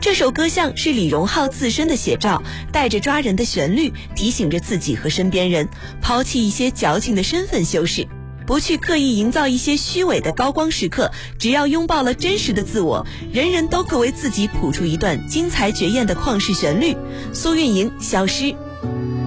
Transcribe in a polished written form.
这首歌像是李荣浩自身的写照，带着抓人的旋律，提醒着自己和身边人，抛弃一些矫情的身份修饰，不去刻意营造一些虚伪的高光时刻，只要拥抱了真实的自我，人人都可为自己谱出一段精彩绝艳的旷世旋律。苏运莹，消失。